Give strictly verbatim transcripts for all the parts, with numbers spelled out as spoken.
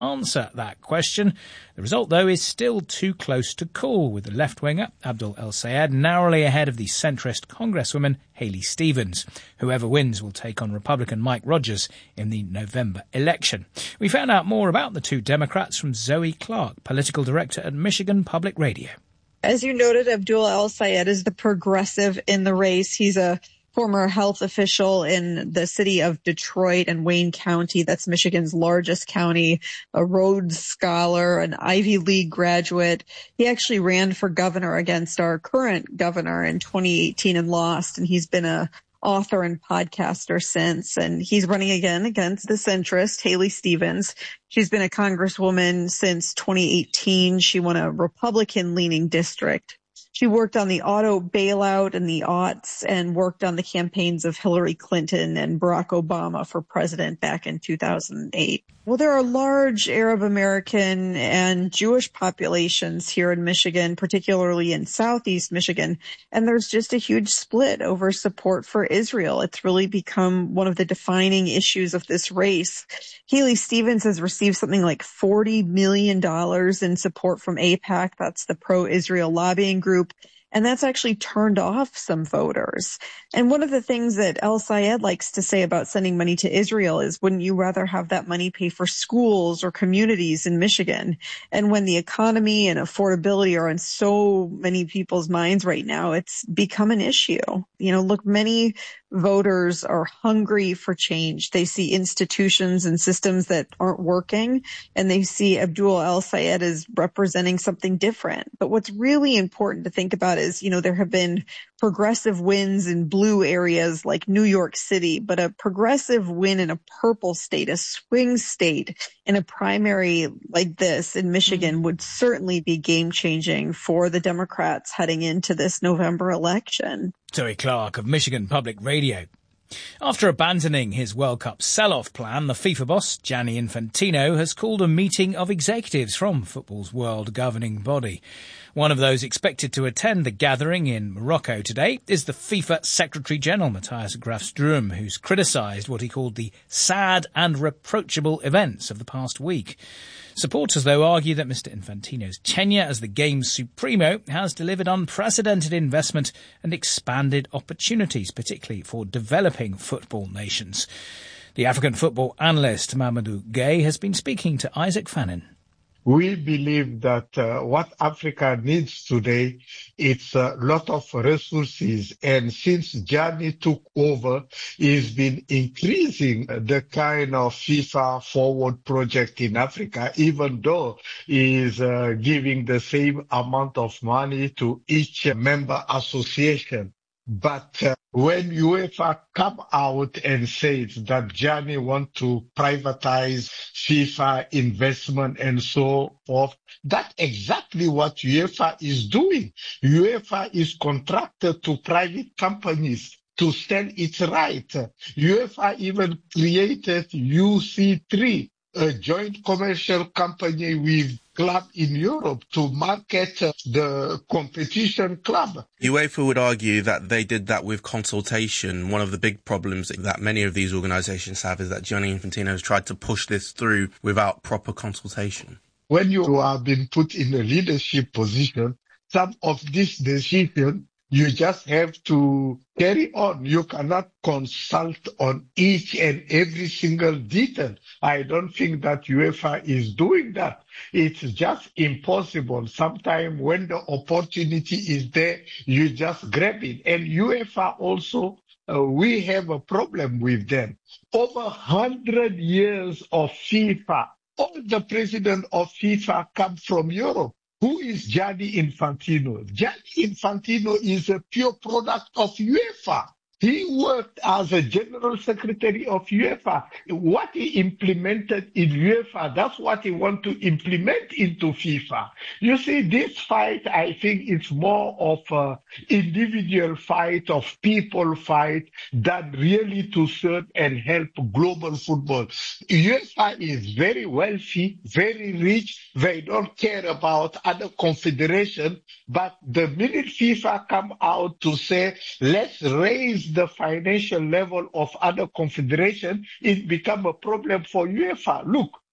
answer that question. The result, though, is still too close to call, with the left-winger, Abdul El-Sayed, narrowly ahead of the centrist Congresswoman, Haley Stevens. Whoever wins will take on Republican Mike Rogers in the November election. We found out more about the two Democrats from Zoe Clark, political director at Michigan Public Radio. As you noted, Abdul El-Sayed is the progressive in the race. He's a former health official in the city of Detroit and Wayne County. That's Michigan's largest county, a Rhodes Scholar, an Ivy League graduate. He actually ran for governor against our current governor in twenty eighteen and lost, and he's been a author and podcaster since, and he's running again against the centrist, Haley Stevens. She's been a congresswoman since twenty eighteen. She won a Republican-leaning district. She worked on the auto bailout in the aughts and worked on the campaigns of Hillary Clinton and Barack Obama for president back in two thousand eight. Well, there are large Arab American and Jewish populations here in Michigan, particularly in Southeast Michigan, and there's just a huge split over support for Israel. It's really become one of the defining issues of this race. Haley Stevens has received something like forty million dollars in support from AIPAC. That's the pro-Israel lobbying group. And that's actually turned off some voters. And one of the things that El-Sayed likes to say about sending money to Israel is, wouldn't you rather have that money pay for schools or communities in Michigan? And when the economy and affordability are on so many people's minds right now, it's become an issue. You know, look, many voters are hungry for change. They see institutions and systems that aren't working, and they see Abdul El-Sayed as representing something different. But what's really important to think about is, you know, there have been progressive wins in blue areas like New York City, but a progressive win in a purple state, a swing state in a primary like this in Michigan mm-hmm. would certainly be game-changing for the Democrats heading into this November election. Zoe Clark of Michigan Public Radio. After abandoning his World Cup sell-off plan, the FIFA boss, Gianni Infantino, has called a meeting of executives from football's world governing body. One of those expected to attend the gathering in Morocco today is the FIFA Secretary-General, Matthias Graf Sturm, who's criticised what he called the sad and reproachable events of the past week. Supporters, though, argue that Mister Infantino's tenure as the game's supremo has delivered unprecedented investment and expanded opportunities, particularly for developing football nations. The African football analyst Mamadou Gueye has been speaking to Isaac Fannin. We believe that uh, what Africa needs today, it's a lot of resources. And since Gianni took over, he's been increasing the kind of FIFA Forward project in Africa, even though he is uh, giving the same amount of money to each member association. But uh, when UEFA come out and says that Gianni want to privatize FIFA investment and so forth, that's exactly what UEFA is doing. UEFA is contracted to private companies to stand its right. UEFA even created U C three, a joint commercial company with club in Europe to market the competition club. UEFA would argue that they did that with consultation. One of the big problems that many of these organisations have is that Gianni Infantino has tried to push this through without proper consultation. When you have been put in a leadership position, some of these decisions you just have to carry on. You cannot consult on each and every single detail. I don't think that UEFA is doing that. It's just impossible. Sometimes when the opportunity is there, you just grab it. And UEFA also, uh, we have a problem with them. Over one hundred years of FIFA, all the president of FIFA come from Europe. Who is Gianni Infantino? Gianni Infantino is a pure product of UEFA. He worked as a general secretary of UEFA. What he implemented in UEFA, that's what he wants to implement into FIFA. You see, this fight, I think it's more of an individual fight, of people fight, than really to serve and help global football. UEFA is very wealthy, very rich. They don't care about other confederations. But the minute FIFA come out to say, let's raise the financial level of other confederations, it become a problem for UEFA. Look,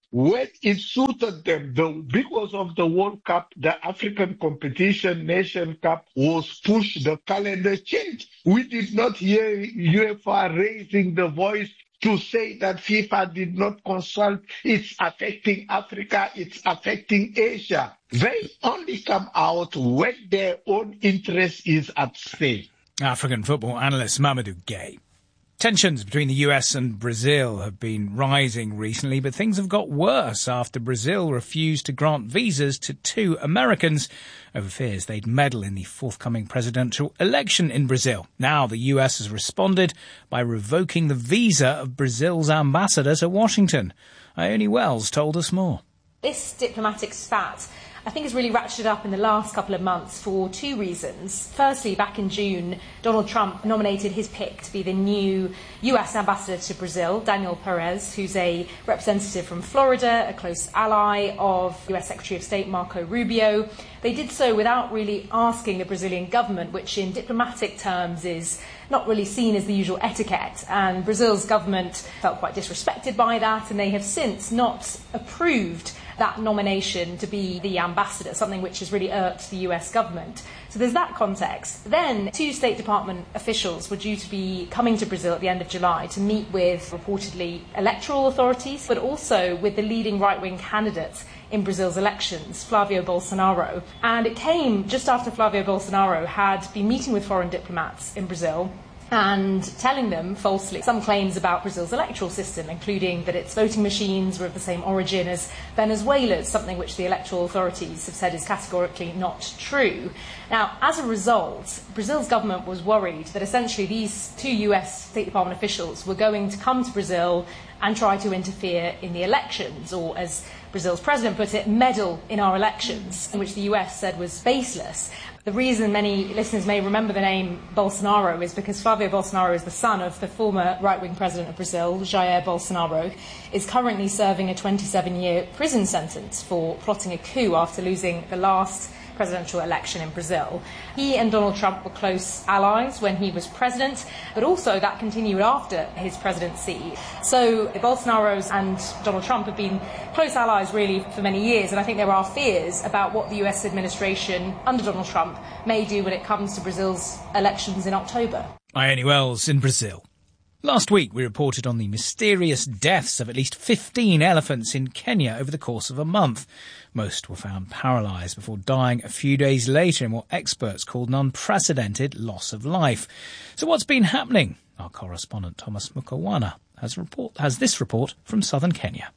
when it suited them. The, because of the World Cup, the African competition, Nation Cup, was pushed, the calendar changed. We did not hear UEFA raising the voice to say that FIFA did not consult. It's affecting Africa, it's affecting Asia. They only come out when their own interest is at stake. African football analyst Mamadou Gueye. Tensions between the U S and Brazil have been rising recently, but things have got worse after Brazil refused to grant visas to two Americans over fears they'd meddle in the forthcoming presidential election in Brazil. Now the U S has responded by revoking the visa of Brazil's ambassador to Washington. Ione Wells told us more. This diplomatic spat, I think, has really ratcheted up in the last couple of months for two reasons. Firstly, back in June, Donald Trump nominated his pick to be the new U S ambassador to Brazil, Daniel Perez, who's a representative from Florida, a close ally of U S Secretary of State Marco Rubio. They did so without really asking the Brazilian government, which in diplomatic terms is not really seen as the usual etiquette. And Brazil's government felt quite disrespected by that, and they have since not approved that nomination to be the ambassador, something which has really irked the U S government. So there's that context. Then two State Department officials were due to be coming to Brazil at the end of July to meet with reportedly electoral authorities, but also with the leading right-wing candidate in Brazil's elections, Flavio Bolsonaro. And it came just after Flavio Bolsonaro had been meeting with foreign diplomats in Brazil and telling them falsely some claims about Brazil's electoral system, including that its voting machines were of the same origin as Venezuela's, something which the electoral authorities have said is categorically not true. Now, as a result, Brazil's government was worried that essentially these two U S State Department officials were going to come to Brazil and try to interfere in the elections, or as Brazil's president put it, meddle in our elections, in which the U S said was baseless. The reason many listeners may remember the name Bolsonaro is because Flavio Bolsonaro is the son of the former right-wing president of Brazil, Jair Bolsonaro, is currently serving a twenty-seven-year prison sentence for plotting a coup after losing the last presidential election in Brazil. He and Donald Trump were close allies when he was president, but also that continued after his presidency. So the Bolsonaros and Donald Trump have been close allies really for many years, and I think there are fears about what the U S administration under Donald Trump may do when it comes to Brazil's elections in October. Ione Wells in Brazil. Last week, we reported on the mysterious deaths of at least fifteen elephants in Kenya over the course of a month. Most were found paralysed before dying a few days later in what experts called an unprecedented loss of life. So what's been happening? Our correspondent Thomas Mukawana has, report, has this report from southern Kenya.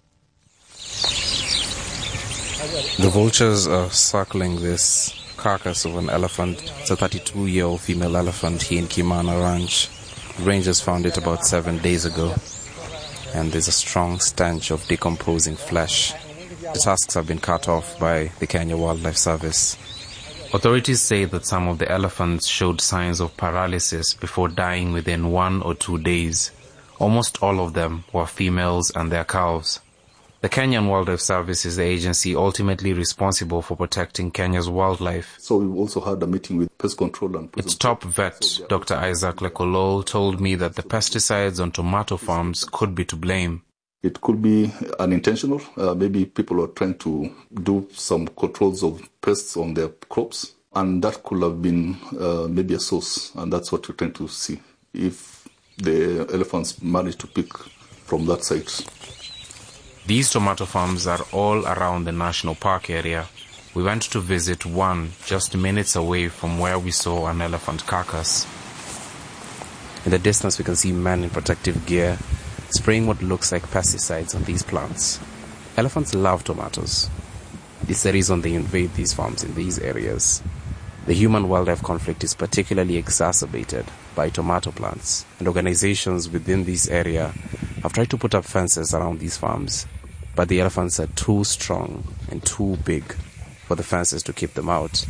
The vultures are circling this carcass of an elephant. It's a thirty-two-year-old female elephant here in Kimana Ranch. Rangers found it about seven days ago, and there's a strong stench of decomposing flesh. The tusks have been cut off by the Kenya Wildlife Service. Authorities say that some of the elephants showed signs of paralysis before dying within one or two days. Almost all of them were females and their calves. The Kenyan Wildlife Service is the agency ultimately responsible for protecting Kenya's wildlife. So we also had a meeting with pest control and... Its top vet, Doctor Isaac Lekolol, told me that the pesticides on tomato farms could be to blame. It could be unintentional. Uh, maybe people are trying to do some controls of pests on their crops, and that could have been uh, maybe a source, and that's what we're trying to see, if the elephants manage to pick from that site. These tomato farms are all around the national park area. We went to visit one just minutes away from where we saw an elephant carcass. In the distance, we can see men in protective gear spraying what looks like pesticides on these plants. Elephants love tomatoes. It's the reason they invade these farms in these areas. The human-wildlife conflict is particularly exacerbated by tomato plants, and organizations within this area have tried to put up fences around these farms, but the elephants are too strong and too big for the fences to keep them out.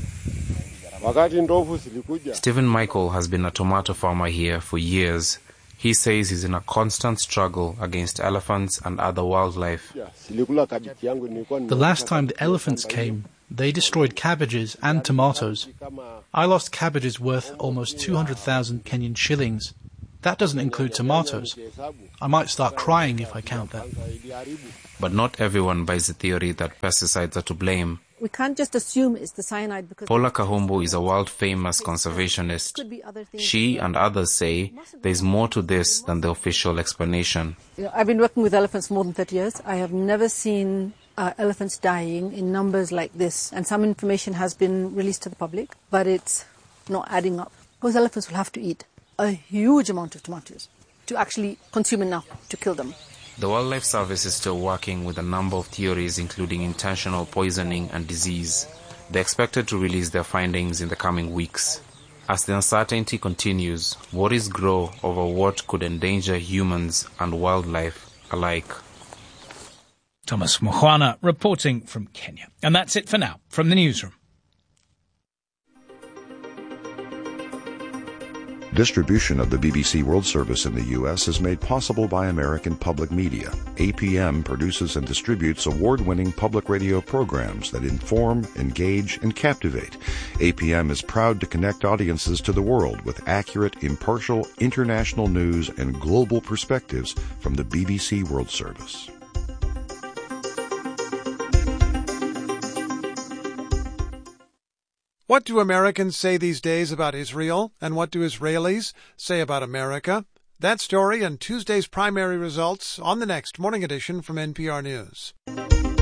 Stephen Michael has been a tomato farmer here for years. He says he's in a constant struggle against elephants and other wildlife. The last time the elephants came, they destroyed cabbages and tomatoes. I lost cabbages worth almost two hundred thousand Kenyan shillings. That doesn't include tomatoes. I might start crying if I count that. But not everyone buys the theory that pesticides are to blame. We can't just assume it's the cyanide because... Paula Kahumbu is a world-famous conservationist. She and others say there's more to this than the official explanation. You know, I've been working with elephants more than thirty years. I have never seen uh, elephants dying in numbers like this. And some information has been released to the public, but it's not adding up. Those elephants will have to eat a huge amount of tomatoes to actually consume enough to kill them. The Wildlife Service is still working with a number of theories, including intentional poisoning and disease. They're expected to release their findings in the coming weeks. As the uncertainty continues, worries grow over what could endanger humans and wildlife alike. Thomas Mwana reporting from Kenya. And that's it for now from the newsroom. Distribution of the B B C World Service in the U S is made possible by American Public Media. A P M produces and distributes award-winning public radio programs that inform, engage, and captivate. A P M is proud to connect audiences to the world with accurate, impartial, international news and global perspectives from the B B C World Service. What do Americans say these days about Israel, and what do Israelis say about America? That story and Tuesday's primary results on the next Morning Edition from N P R News.